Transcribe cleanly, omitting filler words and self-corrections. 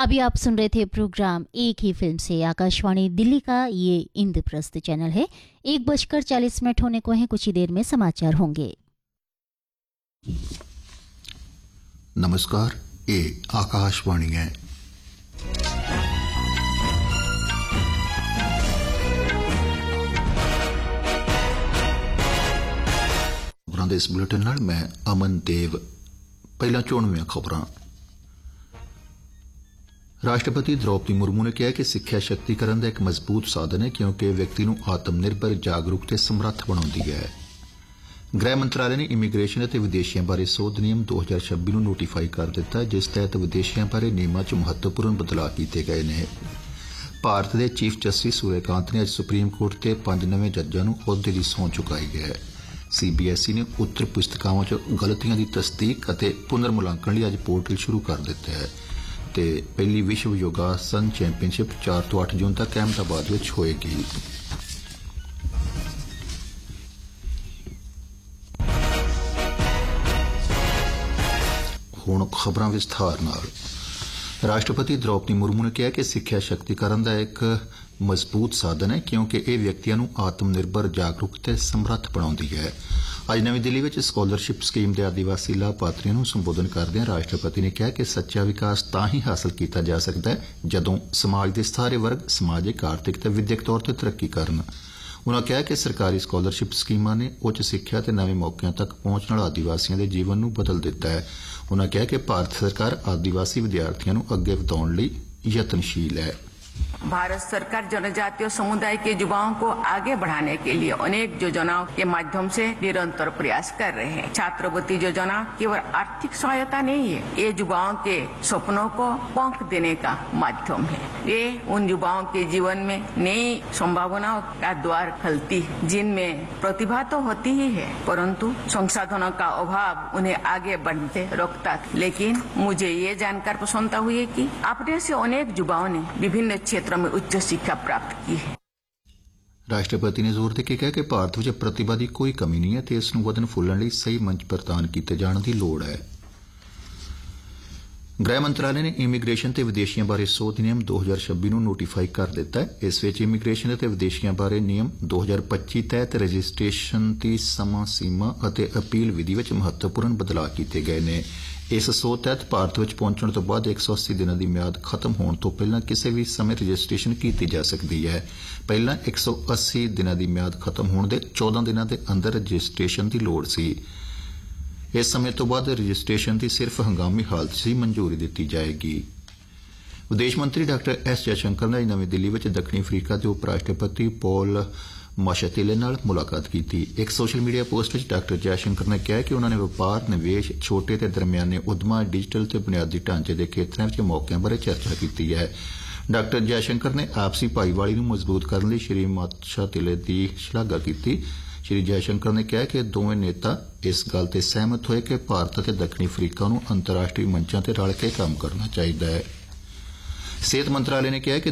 अभी आप सुन रहे थे प्रोग्राम एक ही फिल्म से। आकाशवाणी दिल्ली का ये इंद्रप्रस्थ चैनल है। 1:40 होने को हैं, कुछ ही देर में समाचार होंगे। नमस्कार, ये आकाशवाणी है। खबरों के इस बुलेटिन नाल मैं अमन देव। पहला 94 खबरां। राष्ट्रपति द्रौपदी मुर्मू ने कहा कि सिक्ख्या शक्तिकरण का एक मजबूत साधन है क्योंकि व्यक्ति को आत्मनिर्भर, जागरूक ते समर्थ बनाती है। गृह मंत्रालय ने इमीग्रेशन और विदेशियों बारे सोध नियम 2026 ਨੂੰ नोटिफाई कर दिता है, जिस तहत विदेशियों बारे नियमों च महत्वपूर्ण बदलाव किए गए हैं। भारत के चीफ जस्टिस सूर्यकांत ने अज सुप्रीम कोर्ट के 5 नवे जजां नूं अहुदे दी सौं चुकाई है। CBSE ने उत्तर पुस्तिकावां च गलतियां की तस्दीक और पुनर्मुलांकन लिए अज पोर्टल शुरू कर दिता है ते पहली विश्व योगासन चैंपीयनशिप 4 ਤੋਂ 8 जून तक अहमदाबाद में होएगी। हुण खबरां विस्तार नाल। राष्ट्रपति द्रौपदी मुर्मू ने कहा कि सिक्ख्या शक्तिकरण का एक मजबूत साधन है क्योंकि यह व्यक्तियों को आत्मनिर्भर, जागरूक ते समर्थ बनाती है। अज नवी दिल्ली में स्कॉलरशिप स्कीम के आदिवासी लाभार्थियों को संबोधन करदे राष्ट्रपति ने कहा कि सच्चा विकास तां ही हासिल किया जा सकता है जदों समाज के सारे वर्ग समाजिक, आर्थिक ते विद्यक तौर पर तरक्की करन। उन्होंने कहा कि सरकारी स्कॉलरशिप स्कीमां ने उच्च सिक्ख्या ते नवे मौकों तक पहुंच नाल आदिवासियों के जीवन को बदल दिता है। उन्होंने कहा कि भारत सरकार आदिवासी विद्यार्थियों को अगे बढ़ाने लई यत्नशील है। भारत सरकार जनजातीय समुदाय के युवाओं को आगे बढ़ाने के लिए अनेक योजनाओं के माध्यम से निरंतर प्रयास कर रहे हैं। छात्रवृत्ति योजना केवल आर्थिक सहायता नहीं है, ये युवाओं के सपनों को पंख देने का माध्यम है। ये उन युवाओं के जीवन में नई संभावनाओं का द्वार खोलती है, जिनमें प्रतिभा तो होती ही है परंतु संसाधनों का अभाव उन्हें आगे बढ़ते रोकता। लेकिन मुझे ये जानकर प्रसन्नता हुई है कि अपने से अनेक युवाओं ने विभिन्न क्षेत्रों में उच्च शिक्षा प्राप्त की है। राष्ट्रपति ने जोर देके कहा कि भारत में प्रतिभा की कोई कमी नहीं है तो इसनूं वधन फुल्लण लई सही मंच प्रदान किए जाने की लोड़ है। गृह मंत्रालय ने इमीग्रेशन ते विदेशियों बारे सोध नियम 2026 ਨੂੰ नोटिफाई कर दिता है। इस विच इमीग्रेशन ते विदेशियों बारे नियम 2025 तहत रजिस्ट्रेशन की समा सीमा और अपील विधि में महत्वपूर्ण बदलाव किए गए हैं। इस सोध तहत भारत में पहुंचने तो बाद 180 दिनों की म्याद खत्म होने तो पहला किसी भी समय रजिस्ट्रेशन की जा सकती है। पहला 180 दिनों की म्याद खत्म होने के 14 दिनों के अंदर रजिस्ट्रेशन की लोड़ सी। इस समय तो बाद रजिस्ट्रेशन की सिर्फ हंगामी हालत से ही मंजूरी दी जाएगी। विदेश मंत्री डॉक्टर S जयशंकर ने नवी दिल्ली में दक्षिणी अफ्रीका के उप राष्ट्रपति पॉल माशातिले नाल मुलाकात की। एक सोशल मीडिया पोस्ट में डॉक्टर जयशंकर ने कहा कि उन्होंने व्यापार, निवेश, छोटे ते दरमियाने उद्यमां, डिजिटल ते बुनियादी ढांचे के क्षेत्रों में मौकों बारे चर्चा की है। डॉक्टर जयशंकर ने आपसी भाईवाली को मजबूत करने लिए श्री माशातिले की शलाघा की। श्री जयशंकर ने कहा कि दोवें नेता इस गल ते सहमत हुए कि भारत और दक्षिणी अफ्रीका को अंतर्राष्ट्रीय मंचों पर रल के काम करना चाहिए है। सेहत मंत्रालय ने कहा कि